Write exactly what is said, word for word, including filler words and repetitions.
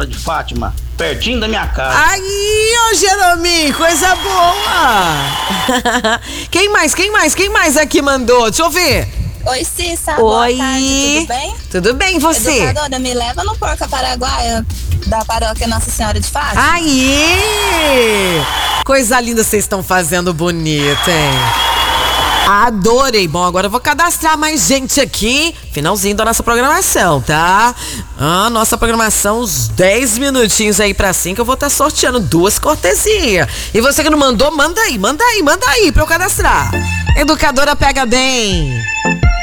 Senhora de Fátima, pertinho da minha casa. Aí, ô Jerominho, coisa boa. Quem mais, quem mais, quem mais aqui mandou? Deixa eu ver. Oi, Cissa. Oi. Boa tarde, tudo bem? Tudo bem, você? Educadora, me leva no Porca Paraguaia da paróquia Nossa Senhora de Fátima. Aí! Coisa linda vocês estão fazendo bonita, hein? Adorei. Bom, agora eu vou cadastrar mais gente aqui. Finalzinho da nossa programação, tá? Ah, nossa programação, uns dez minutinhos aí pra cinco. Eu vou estar sorteando duas cortesias. E você que não mandou, manda aí, manda aí, manda aí pra eu cadastrar. Educadora pega bem.